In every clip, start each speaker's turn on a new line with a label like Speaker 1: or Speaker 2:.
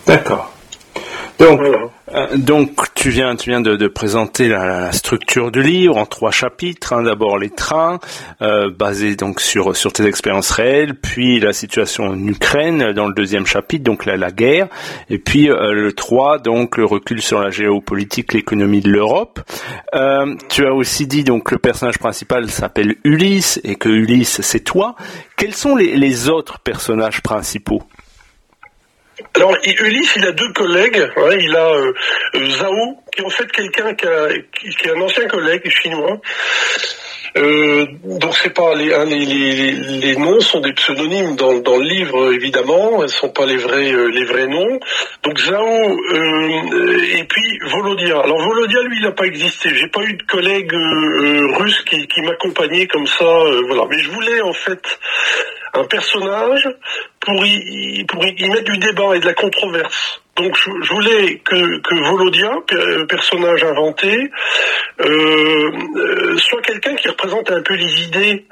Speaker 1: D'accord. Donc,
Speaker 2: Voilà.
Speaker 1: donc tu viens de présenter la structure du livre en 3 chapitres. Hein. D'abord les trains, basés donc sur tes expériences réelles, puis la situation en Ukraine dans le 2e chapitre, donc la guerre, et puis le 3, donc le recul sur la géopolitique, l'économie de l'Europe. Tu as aussi dit donc le personnage principal s'appelle Ulysse et que Ulysse c'est toi. Quels sont les autres personnages principaux?
Speaker 2: Alors Ulysse, il a 2 collègues. Hein, il a Zhao, qui est en fait quelqu'un qui est un ancien collègue chinois. Donc c'est pas les noms sont des pseudonymes dans le livre, évidemment, elles sont pas les vrais noms. Donc Zhao et puis Volodia. Alors Volodia, lui, il n'a pas existé. J'ai pas eu de collègue russe qui m'accompagnait comme ça. Voilà. Mais je voulais en fait un personnage pour y mettre du débat et de la controverse. Donc je voulais que Volodia, personnage inventé, soit quelqu'un qui représente un peu les idées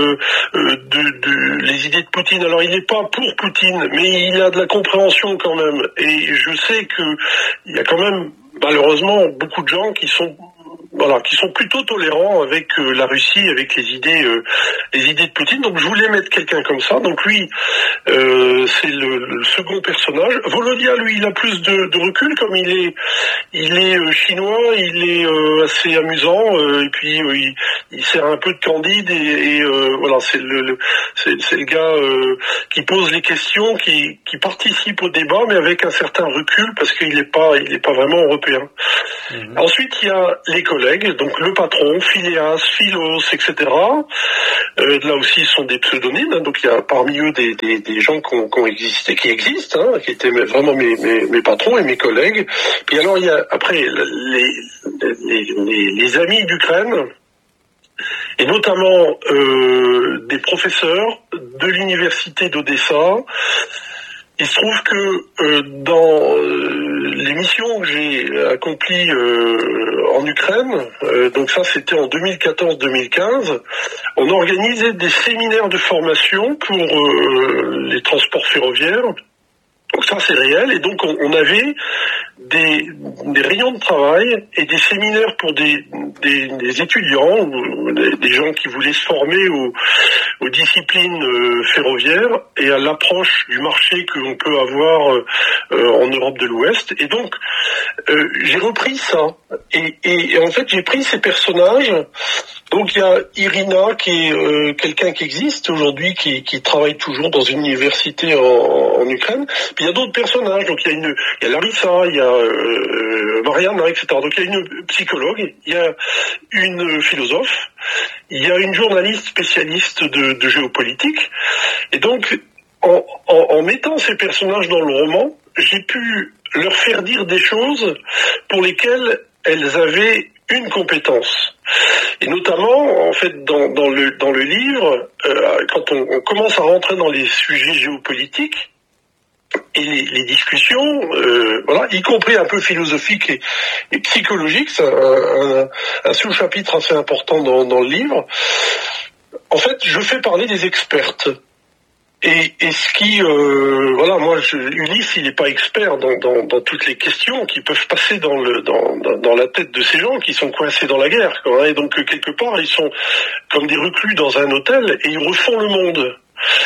Speaker 2: les idées de Poutine. Alors il n'est pas pour Poutine, mais il a de la compréhension quand même. Et je sais que il y a quand même malheureusement beaucoup de gens qui sont plutôt tolérants avec la Russie, avec les idées de Poutine. Donc je voulais mettre quelqu'un comme ça. Donc lui, c'est le second personnage. Volodia, lui, il a plus de recul, comme il est chinois, il est assez amusant, et puis il sert un peu de Candide et voilà, c'est le gars qui pose les questions, qui participe au débat, mais avec un certain recul parce qu'il est pas vraiment européen. Mmh. Ensuite, il y a les collègues, donc le patron, Phileas, Philos, etc. Là aussi, ce sont des pseudonymes, hein, donc il y a parmi eux des gens qui existent, hein, qui étaient vraiment mes patrons et mes collègues. Puis alors, il y a après les amis d'Ukraine, et notamment des professeurs de l'université d'Odessa. Il se trouve que dans les missions que j'ai accomplies en Ukraine, donc ça c'était en 2014-2015, on organisait des séminaires de formation pour les transports ferroviaires. Donc ça c'est réel, et donc on avait des réunions de travail et des séminaires pour des étudiants ou des gens qui voulaient se former aux disciplines ferroviaires et à l'approche du marché que l'on peut avoir en Europe de l'Ouest. Et donc j'ai repris ça et en fait j'ai pris ces personnages. Donc il y a Irina qui est quelqu'un qui existe aujourd'hui, qui travaille toujours dans une université en Ukraine. Puis il y a d'autres personnages. Donc il y a Larissa, il y a Mariana, etc. Donc il y a une psychologue, il y a une philosophe, il y a une journaliste spécialiste de géopolitique. Et donc en mettant ces personnages dans le roman, j'ai pu leur faire dire des choses pour lesquelles elles avaient une compétence. Et notamment, en fait, dans le livre, quand on commence à rentrer dans les sujets géopolitiques et les discussions, voilà, y compris un peu philosophiques et psychologiques, c'est un sous-chapitre assez important dans le livre. En fait, je fais parler des expertes. Et ce qui, voilà, moi, Ulysse, il n'est pas expert dans toutes les questions qui peuvent passer dans la tête de ces gens qui sont coincés dans la guerre, quoi. Et donc quelque part, ils sont comme des reclus dans un hôtel et ils refont le monde.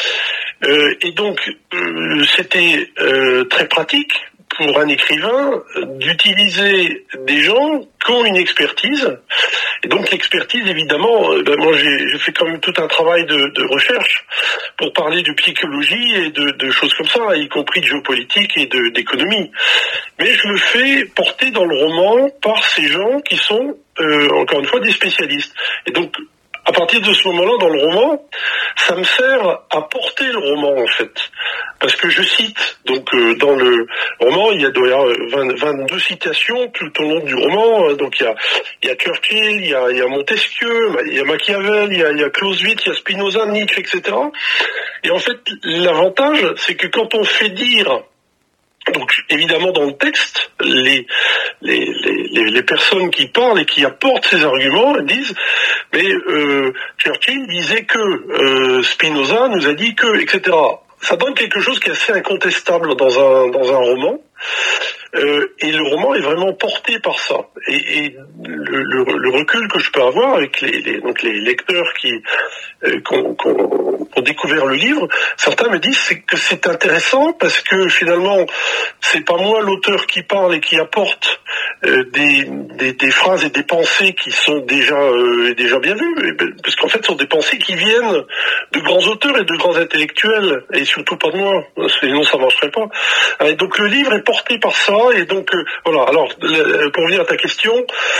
Speaker 2: Et donc c'était très pratique pour un écrivain d'utiliser des gens qui ont une expertise. Et donc l'expertise, évidemment, moi j'ai fait quand même tout un travail de recherche pour parler de psychologie et de choses comme ça, y compris de géopolitique et d'économie. Mais je le fais porter dans le roman par ces gens qui sont, encore une fois, des spécialistes. Et donc, à partir de ce moment-là, dans le roman, ça me sert à porter le roman, en fait. Parce que je cite, donc dans le roman, il doit y avoir 22 citations tout au long du roman. Donc il y a Churchill, il y a Montesquieu, il y a Machiavel, il y a Clausewitz, il y a Spinoza, Nietzsche, etc. Et en fait, l'avantage, c'est que quand on fait dire... Donc évidemment dans le texte, les personnes qui parlent et qui apportent ces arguments disent mais Churchill disait que Spinoza nous a dit que, etc. ça donne quelque chose qui est assez incontestable dans un roman. Et le roman est vraiment porté par ça. Et le recul que je peux avoir avec les lecteurs qui ont découvert le livre, certains me disent que c'est intéressant parce que finalement c'est pas moi l'auteur qui parle et qui apporte des phrases et des pensées qui sont déjà bien vues, parce qu'en fait ce sont des pensées qui viennent de grands auteurs et de grands intellectuels, et surtout pas de moi, sinon ça marcherait pas. Et donc le livre est porté par ça, et donc voilà. Alors pour revenir à ta question,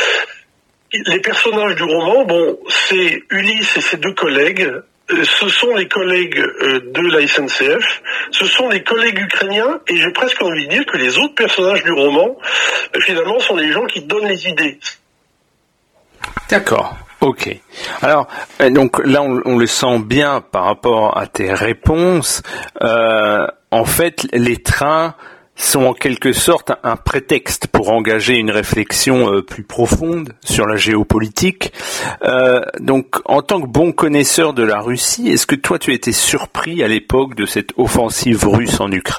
Speaker 2: les personnages du roman, bon, c'est Ulysse et ses deux collègues. Ce sont les collègues de la SNCF, ce sont les collègues ukrainiens, et j'ai presque envie de dire que les autres personnages du roman, finalement, sont les gens qui donnent les idées.
Speaker 1: D'accord, ok. Alors, donc là, on le sent bien par rapport à tes réponses. En fait, les trains sont en quelque sorte un prétexte pour engager une réflexion plus profonde sur la géopolitique. Donc, en tant que bon connaisseur de la Russie, est-ce que toi tu as été surpris à l'époque de cette offensive russe en Ukraine ?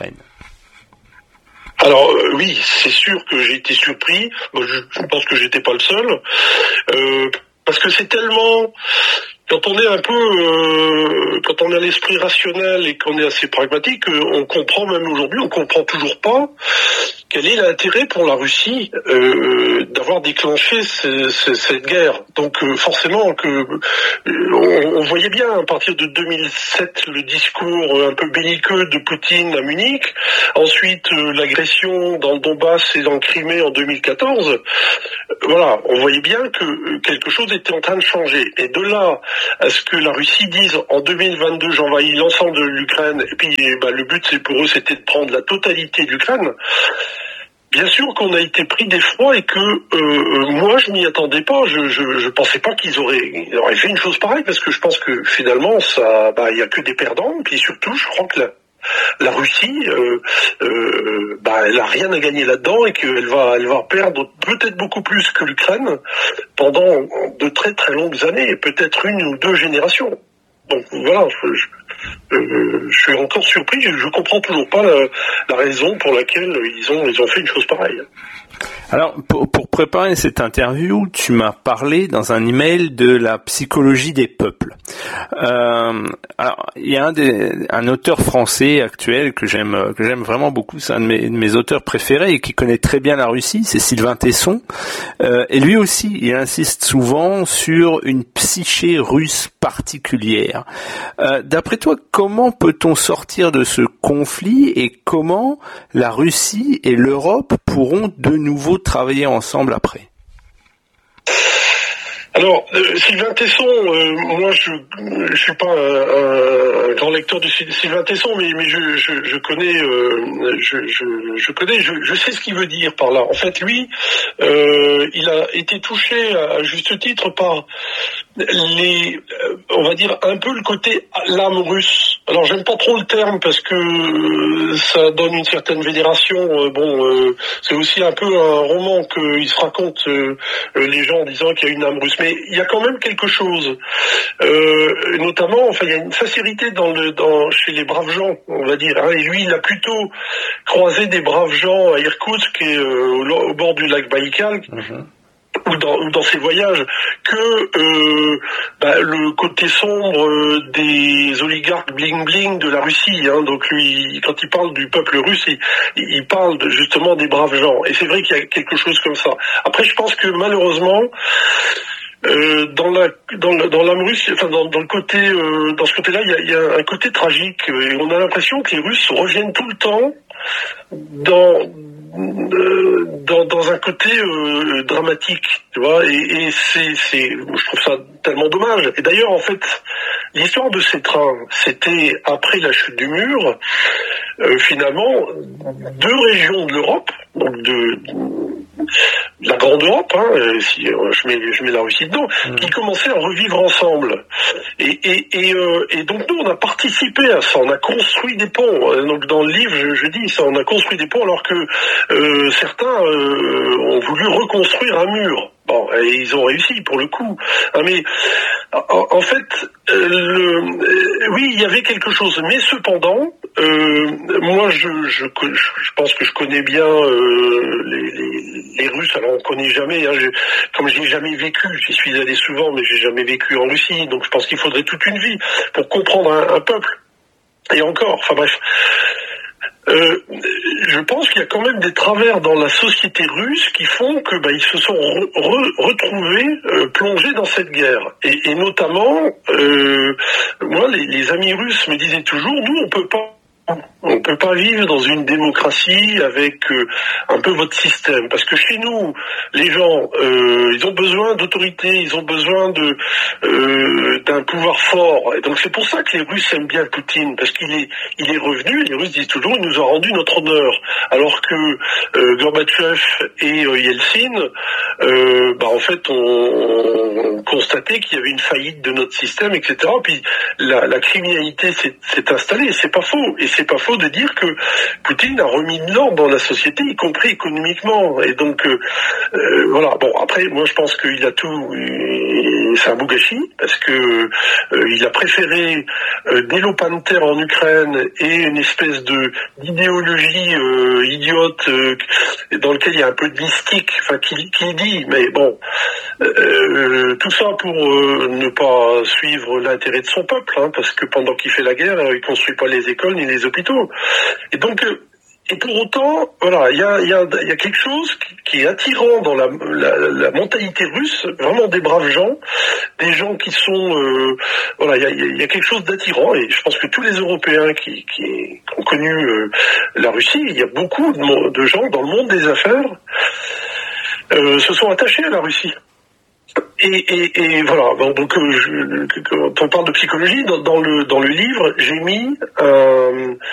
Speaker 2: Alors oui, c'est sûr que j'ai été surpris. Je pense que j'étais pas le seul, parce que c'est tellement... Quand on est quand on a l'esprit rationnel et qu'on est assez pragmatique, on comprend même aujourd'hui, on comprend toujours pas quel est l'intérêt pour la Russie d'avoir déclenché cette guerre. Donc forcément que on voyait bien à partir de 2007 le discours un peu belliqueux de Poutine à Munich, ensuite l'agression dans le Donbass et dans le Crimée en 2014. Voilà, on voyait bien que quelque chose était en train de changer. Et de là à ce que la Russie dise en 2022 j'envahis l'ensemble de l'Ukraine, et puis le but c'est pour eux c'était de prendre la totalité de l'Ukraine. Bien sûr qu'on a été pris d'effroi et que moi je m'y attendais pas. Je pensais pas qu'ils auraient fait une chose pareille, parce que je pense que finalement ça, y a que des perdants. Et puis surtout, je crois que la Russie, elle a rien à gagner là-dedans, et qu'elle va perdre peut-être beaucoup plus que l'Ukraine pendant de très très longues années, peut-être une ou deux générations. Donc voilà, je suis encore surpris, je comprends toujours pas la raison pour laquelle ils ont fait une chose pareille.
Speaker 1: Alors, pour préparer cette interview, tu m'as parlé dans un email de la psychologie des peuples. Alors, il y a un auteur français actuel que j'aime vraiment beaucoup, c'est un de mes auteurs préférés et qui connaît très bien la Russie, c'est Sylvain Tesson. Et lui aussi, il insiste souvent sur une psyché russe particulière. D'après toi, comment peut-on sortir de ce conflit et comment la Russie et l'Europe pourront de nouveau travailler ensemble après?
Speaker 2: Alors, Sylvain Tesson, moi je suis pas un grand lecteur de Sylvain Tesson, mais je connais, je sais ce qu'il veut dire par là. En fait, lui, il a été touché à juste titre par on va dire un peu le côté l'âme russe. Alors j'aime pas trop le terme parce que ça donne une certaine vénération. C'est aussi un peu un roman qu'ils se racontent les gens en disant qu'il y a une âme russe. Mais il y a quand même quelque chose, notamment, il y a une sincérité chez les braves gens, on va dire. Et lui, il a plutôt croisé des braves gens à Irkoutsk et au bord du lac Baïkal. Ou dans ses voyages, que le côté sombre des oligarques bling-bling de la Russie. Donc lui, quand il parle du peuple russe, il parle justement des braves gens. Et c'est vrai qu'il y a quelque chose comme ça. Après, je pense que malheureusement, dans l'âme russe, dans le côté, dans ce côté-là, il y a un côté tragique. Et on a l'impression que les Russes reviennent tout le temps dans un côté dramatique, tu vois, et je trouve ça tellement dommage. Et d'ailleurs, en fait, l'histoire de ces trains, c'était après la chute du mur, finalement, deux régions de l'Europe, donc de la grande Europe, si je mets la Russie dedans, qui commençaient à revivre ensemble. Et donc nous, on a participé à ça, on a construit des ponts. Donc dans le livre, je dis ça, on a construit des ponts alors que certains ont voulu reconstruire un mur. Bon, et ils ont réussi pour le coup. Mais en fait, oui, il y avait quelque chose. Mais cependant, moi, je pense que je connais bien les Russes. Alors, on connaît jamais. Hein, comme j'ai jamais vécu, j'y suis allé souvent, mais j'ai jamais vécu en Russie. Donc, je pense qu'il faudrait toute une vie pour comprendre un peuple. Et encore, enfin bref. Je pense qu'il y a quand même des travers dans la société russe qui font que ils se sont retrouvés plongés dans cette guerre. Et notamment, moi, les amis russes me disaient toujours, nous, on peut pas vivre dans une démocratie avec un peu votre système, parce que chez nous, les gens, ils ont besoin d'autorité, ils ont besoin d'un pouvoir fort. Et donc c'est pour ça que les Russes aiment bien Poutine, parce qu'il est revenu. Les Russes disent toujours, il nous a rendu notre honneur, alors que Gorbatchev et Yeltsin, en fait, on constatait qu'il y avait une faillite de notre système, etc. Puis la criminalité s'est installée. C'est pas faux. Et c'est pas faux de dire que Poutine a remis de l'ordre dans la société, y compris économiquement. Et donc, voilà. Bon, après, moi, je pense qu'il a tout. C'est un bout gâchis, parce que il a préféré des lopins de terre en Ukraine et une espèce d'idéologie idiote dans lequel il y a un peu de mystique, enfin, qui dit, mais bon, tout ça pour ne pas suivre l'intérêt de son peuple, hein, parce que pendant qu'il fait la guerre, il construit pas les écoles ni les hôpitaux. Et donc, et pour autant, voilà, il y a quelque chose qui est attirant dans la mentalité russe, vraiment des braves gens, des gens qui sont, voilà, il y a quelque chose d'attirant, et je pense que tous les Européens qui ont connu la Russie, il y a beaucoup de gens dans le monde des affaires se sont attachés à la Russie. Et voilà, donc quand on parle de psychologie, dans le livre, j'ai mis